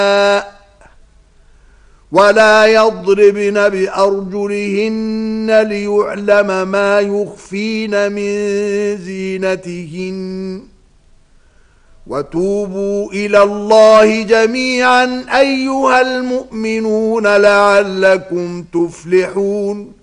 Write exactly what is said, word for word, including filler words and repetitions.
ولا يضربن بأرجلهن ليعلم ما يخفين من زينتهن وتوبوا إلى الله جميعا أيها المؤمنون لعلكم تفلحون